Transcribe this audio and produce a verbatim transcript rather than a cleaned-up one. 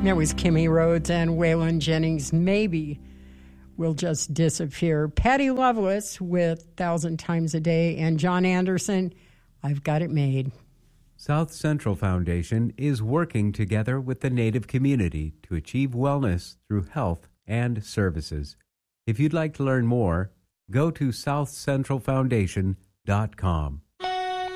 That was Kimmy Rhodes and Waylon Jennings. Maybe will just disappear. Patty Loveless with Thousand Times a Day, and John Anderson, I've Got It Made. South Central Foundation is working together with the Native community to achieve wellness through health and services. If you'd like to learn more, go to south central foundation dot com.